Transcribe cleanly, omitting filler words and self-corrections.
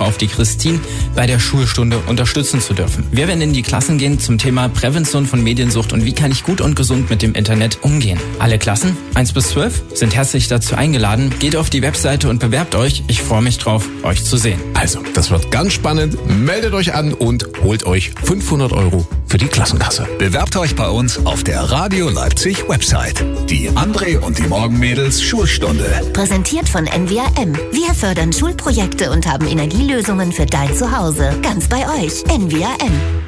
auf die Christine bei der Schulstunde unterstützen zu dürfen. Wir werden in die Klassen gehen zum Thema Prävention von Mediensucht und wie kann ich gut und gesund mit dem Internet umgehen. Alle Klassen, 1 bis 12, sind herzlich dazu eingeladen. Geht auf die Webseite und bewerbt euch. Ich freue mich drauf, euch zu sehen. Also, das wird ganz spannend. Meldet euch an und holt euch 500 € für die Klassenkasse. Bewerbt euch bei uns auf der Radio Leipzig Website. Die André und die Morgenmädels Schulstunde. Präsentiert von NWAM. Wir fördern Schulprojekte und haben Energielösungen für dein Zuhause. Ganz bei euch. NWAM.